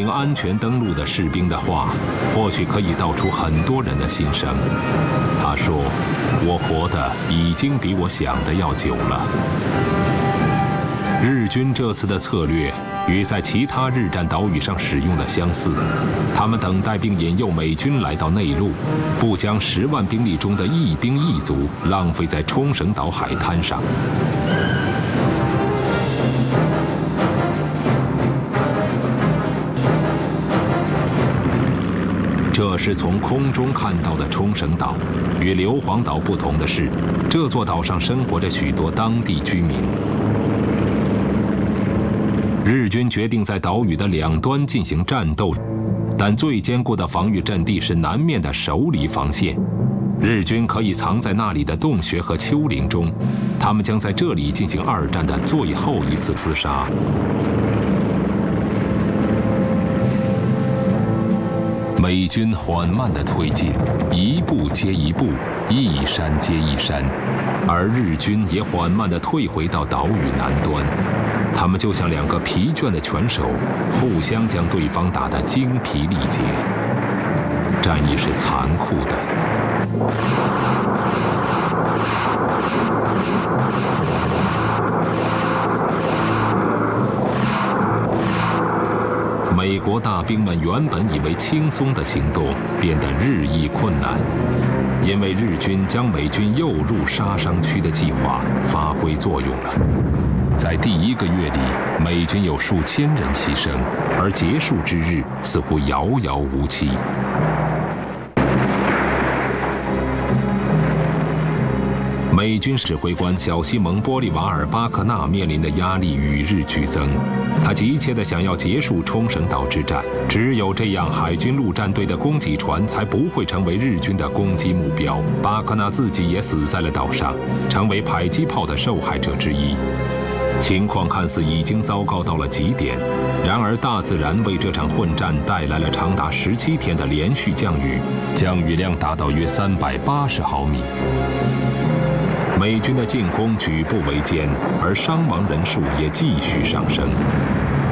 安全登陆的士兵的话，或许可以道出很多人的心声。他说：“我活得已经比我想的要久了。”日军这次的策略与在其他日战岛屿上使用的相似，他们等待并引诱美军来到内陆，不将10万兵力中的一兵一卒浪费在冲绳岛海滩上。这是从空中看到的冲绳岛，与硫磺岛不同的是，这座岛上生活着许多当地居民。日军决定在岛屿的两端进行战斗，但最坚固的防御阵地是南面的守里防线。日军可以藏在那里的洞穴和丘陵中，他们将在这里进行2战的最后一次厮杀。美军缓慢地推进，一步接一步，一山接一山，而日军也缓慢地退回到岛屿南端。他们就像2个疲倦的拳手，互相将对方打得精疲力竭。战役是残酷的。美国大兵们原本以为轻松的行动变得日益困难，因为日军将美军诱入杀伤区的计划发挥作用了。在第1个月里，美军有数千人牺牲，而结束之日似乎遥遥无期。美军指挥官小西蒙·波利瓦尔·巴克纳面临的压力与日俱增，他急切地想要结束冲绳岛之战，只有这样，海军陆战队的攻击船才不会成为日军的攻击目标。巴克纳自己也死在了岛上，成为迫击炮的受害者之一。情况看似已经糟糕到了极点，然而大自然为这场混战带来了长达17天的连续降雨，降雨量达到约380毫米。美军的进攻举步维艰，而伤亡人数也继续上升。